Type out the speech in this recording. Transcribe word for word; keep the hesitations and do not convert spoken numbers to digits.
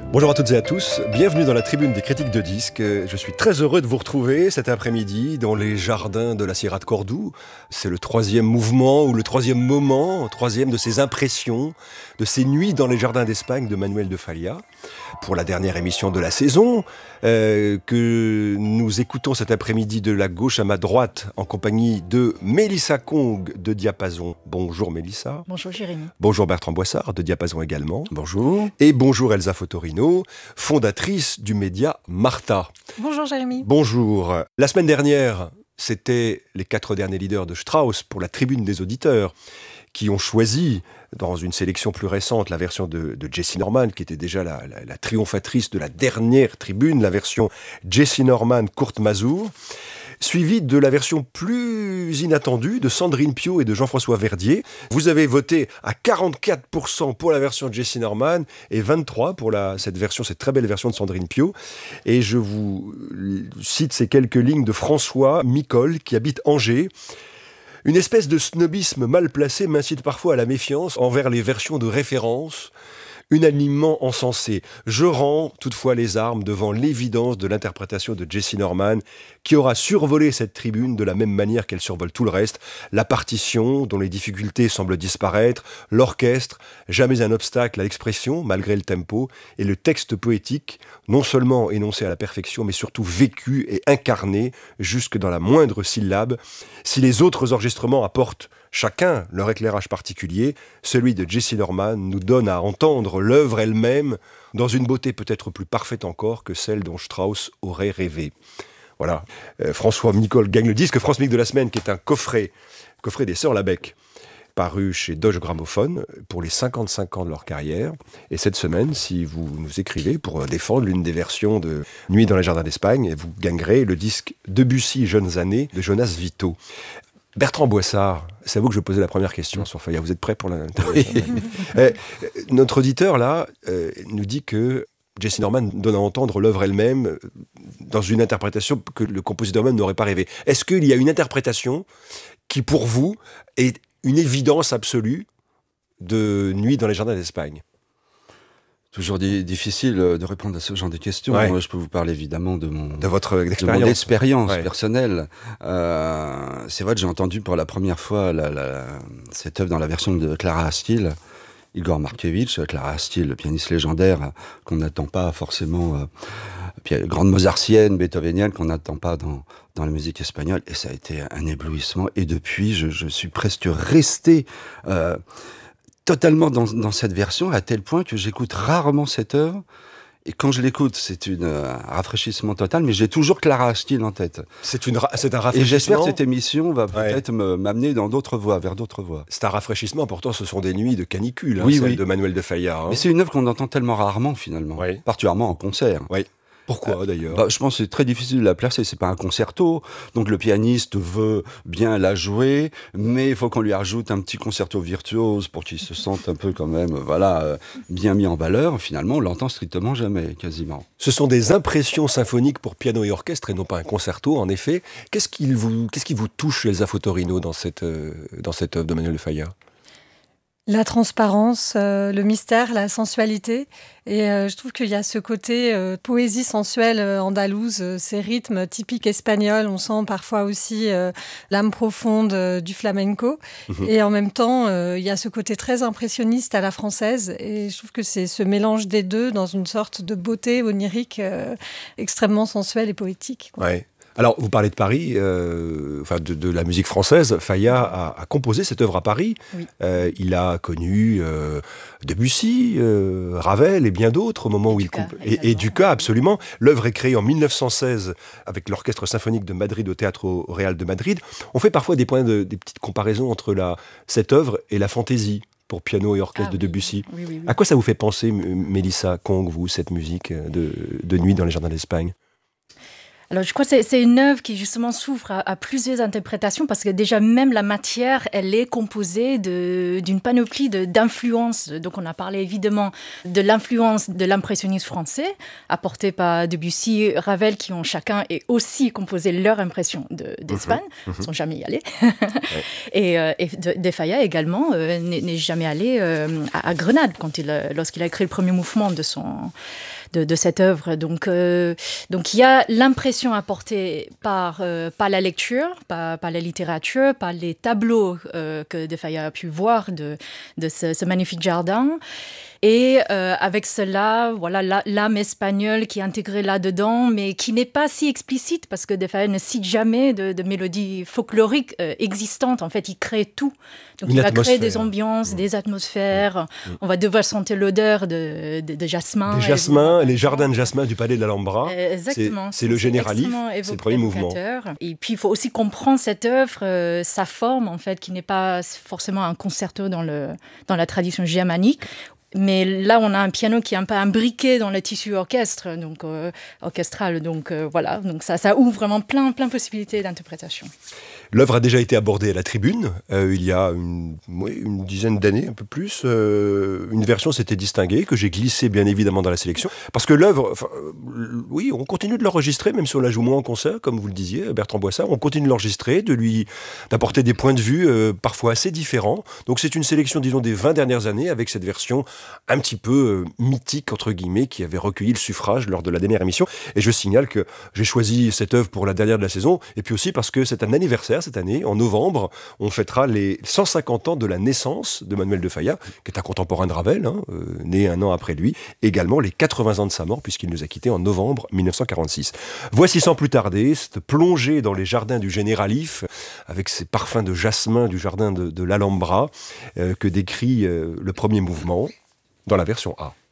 Bonjour à toutes et à tous, bienvenue dans la tribune des critiques de disques. Je suis très heureux de vous retrouver cet après-midi dans les jardins de la Sierra de Cordoue. C'est le troisième mouvement ou le troisième moment, troisième de ces impressions, de ces nuits dans les jardins d'Espagne de Manuel de Falla. Pour la dernière émission de la saison, euh, que nous écoutons cet après-midi de la gauche à ma droite en compagnie de Mélissa Kong de Diapason. Bonjour Mélissa. Bonjour Jérémy. Bonjour Bertrand Boissard de Diapason également. Bonjour. Et bonjour Elsa Fotorino, fondatrice du média Martha. Bonjour Jérémy. Bonjour. La semaine dernière, c'était les quatre derniers leaders de Strauss pour la tribune des auditeurs qui ont choisi, dans une sélection plus récente, la version de, de Jessye Norman, qui était déjà la, la, la triomphatrice de la dernière tribune, la version Jessye Norman Kurt Masur, suivie de la version plus inattendue de Sandrine Piau et de Jean-François Verdier. Vous avez voté à quarante-quatre pour cent pour la version de Jessye Norman et vingt-trois pour pour cette version, cette très belle version de Sandrine Piau. Et je vous cite ces quelques lignes de François Micol, qui habite Angers. Une espèce de snobisme mal placé m'incite parfois à la méfiance envers les versions de référence, unanimement encensées. Je rends toutefois les armes devant l'évidence de l'interprétation de Jessye Norman, qui aura survolé cette tribune de la même manière qu'elle survole tout le reste. La partition, dont les difficultés semblent disparaître, l'orchestre, jamais un obstacle à l'expression, malgré le tempo, et le texte poétique, non seulement énoncé à la perfection, mais surtout vécu et incarné, jusque dans la moindre syllabe. Si les autres enregistrements apportent chacun leur éclairage particulier, celui de Jessye Norman nous donne à entendre l'œuvre elle-même dans une beauté peut-être plus parfaite encore que celle dont Strauss aurait rêvé. Voilà, euh, François Micol gagne le disque France Musique de la semaine, qui est un coffret, coffret des Sœurs Labec, paru chez Doge Gramophone pour les cinquante-cinq ans de leur carrière. Et cette semaine, si vous nous écrivez pour défendre l'une des versions de Nuit dans les jardins d'Espagne, vous gagnerez le disque Debussy Jeunes années de Jonas Vito. Bertrand Boissard, c'est à vous que je posais la première question sur Falla. Vous êtes prêt pour l'intervention? Oui. euh, Notre auditeur, là, euh, nous dit que Jessye Norman donne à entendre l'œuvre elle-même dans une interprétation que le compositeur même n'aurait pas rêvé. Est-ce qu'il y a une interprétation qui, pour vous, est une évidence absolue de Nuit dans les jardins d'Espagne? Toujours di- difficile de répondre à ce genre de questions. Ouais. Moi, je peux vous parler évidemment de mon, De votre de mon expérience, expérience ouais. personnelle. Euh, c'est vrai que j'ai entendu pour la première fois la, la, cette œuvre dans la version de Clara Astil, Igor Markevitch, Clara Astil, le pianiste légendaire qu'on n'attend pas forcément, euh, grande mozartienne, beethovenienne, qu'on n'attend pas dans, dans la musique espagnole. Et ça a été un éblouissement. Et depuis, je, je suis presque resté euh, totalement dans, dans cette version, à tel point que j'écoute rarement cette œuvre. Et quand je l'écoute, c'est une, euh, un rafraîchissement total, mais j'ai toujours Clara Astil en tête. C'est, une, c'est un rafraîchissement. Et j'espère que cette émission va Ouais. peut-être me, m'amener dans d'autres voies, vers d'autres voies. C'est un rafraîchissement, pourtant ce sont des nuits de canicule, hein, Oui, celles oui. de Manuel de Falla. Hein. Mais c'est une œuvre qu'on entend tellement rarement, finalement. Oui. Particulièrement en concert. Oui. Pourquoi d'ailleurs? Bah, je pense que c'est très difficile de la placer. C'est pas un concerto, donc le pianiste veut bien la jouer, mais il faut qu'on lui ajoute un petit concerto virtuose pour qu'il se sente un peu quand même, voilà, euh, bien mis en valeur. Finalement, on l'entend strictement jamais, quasiment. Ce sont des impressions symphoniques pour piano et orchestre et non pas un concerto, en effet. Qu'est-ce qui vous, qu'est-ce qui vous touche, Elsa Fotorino, dans cette, euh, dans cette œuvre de Manuel de Falla? La transparence, euh, le mystère, la sensualité. Et euh, je trouve qu'il y a ce côté euh, poésie sensuelle euh, andalouse, euh, ces rythmes typiques espagnols. On sent parfois aussi euh, l'âme profonde euh, du flamenco. Mmh. Et en même temps, euh, il y a ce côté très impressionniste à la française. Et je trouve que c'est ce mélange des deux dans une sorte de beauté onirique euh, extrêmement sensuelle et poétique, quoi. Ouais. Alors, vous parlez de Paris, euh, enfin de, de la musique française. Falla a, a composé cette œuvre à Paris. Oui. Euh, il a connu euh, Debussy, euh, Ravel et bien d'autres au moment et où il comp... et, et Dukas, absolument. L'œuvre est créée en mille neuf cent seize avec l'Orchestre symphonique de Madrid au Théâtre au Real de Madrid. On fait parfois des points de, des petites comparaisons entre la, cette œuvre et la fantaisie pour piano et orchestre ah, de oui. Debussy. Oui, oui, oui. À quoi ça vous fait penser, Mélissa Kong, vous, cette musique de, de Nuit dans les jardins d'Espagne? Alors, je crois que c'est, c'est une œuvre qui, justement, souffre à, à plusieurs interprétations parce que déjà, même la matière, elle est composée de, d'une panoplie de, d'influences. Donc, on a parlé évidemment de l'influence de l'impressionnisme français, apporté par Debussy, Ravel, qui ont chacun et aussi composé leur impression de, d'Espagne. Ils ne sont jamais y allés. Ouais. Et, euh, et de, de Falla également euh, n'est, n'est jamais allé euh, à, à Grenade quand il, lorsqu'il a écrit le premier mouvement de son... De, de cette œuvre. Donc, euh, donc, il y a l'impression apportée par, euh, par la lecture, par, par la littérature, par les tableaux euh, que De Falla a pu voir de, de ce, ce magnifique jardin. Et euh, avec cela, voilà, la, l'âme espagnole qui est intégrée là-dedans, mais qui n'est pas si explicite parce que De Falla ne cite jamais de, de mélodies folkloriques euh, existantes. En fait, il crée tout. Donc, Une il va atmosphère. créer des ambiances, mmh. des atmosphères. Mmh. On va devoir sentir l'odeur de, de, de jasmin. Des jasmins, les jardins de jasmin du palais de l'Alhambra. Euh, exactement. C'est, c'est le Généralif, c'est le premier mouvement. Et puis, il faut aussi comprendre cette œuvre, euh, sa forme, en fait, qui n'est pas forcément un concerto dans, le, dans la tradition germanique. Mais là, on a un piano qui est un peu imbriqué dans le tissu orchestre, donc euh, orchestral. Donc euh, voilà, donc ça, ça ouvre vraiment plein, plein de possibilités d'interprétation. L'œuvre a déjà été abordée à la Tribune euh, il y a une, oui, une dizaine d'années, un peu plus. Euh, une version s'était distinguée, que j'ai glissée bien évidemment dans la sélection. Parce que l'œuvre, enfin, euh, oui, on continue de l'enregistrer, même si on la joue moins en concert, comme vous le disiez, Bertrand Boissard. On continue de l'enregistrer, de lui, d'apporter des points de vue euh, parfois assez différents. Donc c'est une sélection, disons, des vingt dernières années, avec cette version un petit peu euh, mythique, entre guillemets, qui avait recueilli le suffrage lors de la dernière émission. Et je signale que j'ai choisi cette œuvre pour la dernière de la saison, et puis aussi parce que c'est un anniversaire cette année. En novembre, on fêtera les cent cinquante ans de la naissance de Manuel de Falla, qui est un contemporain de Ravel, hein, euh, né un an après lui. Également les quatre-vingts ans de sa mort, puisqu'il nous a quittés en novembre dix-neuf cent quarante-six. Voici sans plus tarder cette plongée dans les jardins du Généralif, avec ces parfums de jasmin du jardin de, de l'Alhambra, euh, que décrit euh, le premier mouvement, dans la version A.